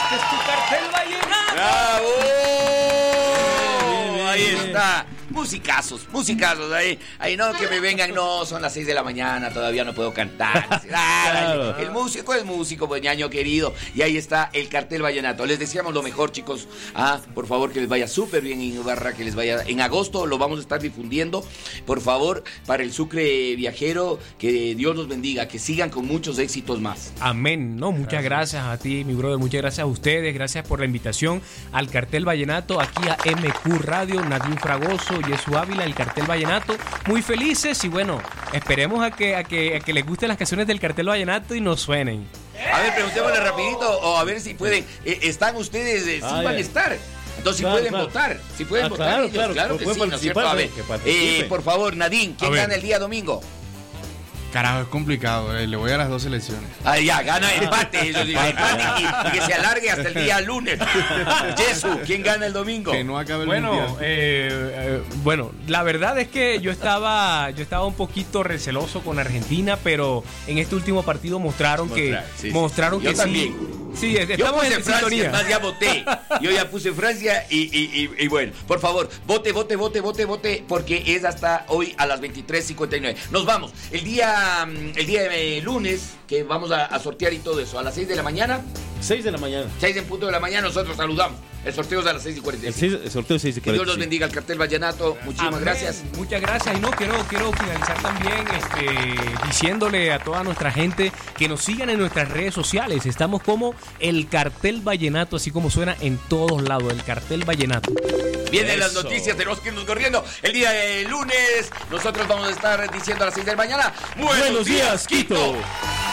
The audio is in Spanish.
Este es tu cartel vallenato. ¡Bravo! Ahí está. Musicazos, ahí no que me vengan, no, son las 6 de la mañana, todavía no puedo cantar. Claro. El músico es músico, pues, ñaño querido. Y ahí está el cartel vallenato. Les deseamos lo mejor, chicos. Por favor, que les vaya súper bien en Ibarra, que les vaya. En agosto lo vamos a estar difundiendo. Por favor, para el Sucre viajero, que Dios los bendiga, que sigan con muchos éxitos más. Amén, ¿no? Muchas gracias a ti, mi brother, muchas gracias a ustedes, gracias por la invitación al Cartel Vallenato, aquí a MQ Radio, Nadine Fragoso, Jesús Ávila, el Cartel Vallenato, muy felices y bueno, esperemos a que les gusten las canciones del Cartel Vallenato y nos suenen. A ver, preguntémosle rapidito, o a ver si pueden, ¿están ustedes, sí van a estar? Entonces, Claro, si pueden claro. votar, si pueden votar ellos, claro que sí, ¿no es cierto? A ver, por favor, Nadine, ¿quién gana el día domingo? Carajo, es complicado, le voy a las dos selecciones. Ya, gana empate, eso sí, empate y que se alargue hasta el día lunes. Jesús, ¿quién gana el domingo? Que no acabe el mundial. Bueno, la verdad es que yo estaba un poquito receloso con Argentina, pero en este último partido mostraron que Yo también. Sí, Yo estamos puse en Francia, sintonía. más ya voté. Yo ya puse Francia y bueno, por favor, vote, porque es hasta hoy a las 23:59. Nos vamos. El día de lunes, que vamos a sortear y todo eso, a las 6 de la mañana. 6 de la mañana. 6 en punto de la mañana, nosotros saludamos. El sorteo es a las 6:45. El sorteo 6:45. Que Dios los bendiga, el Cartel Vallenato. Muchísimas Amén. gracias. Muchas gracias. Y no quiero finalizar también diciéndole a toda nuestra gente que nos sigan en nuestras redes sociales. Estamos como el Cartel Vallenato, así como suena en todos lados, el Cartel Vallenato. Vienen las noticias, tenemos que irnos corriendo. El día de lunes, nosotros vamos a estar diciendo a las 6 de la mañana. Buenos días, Quito.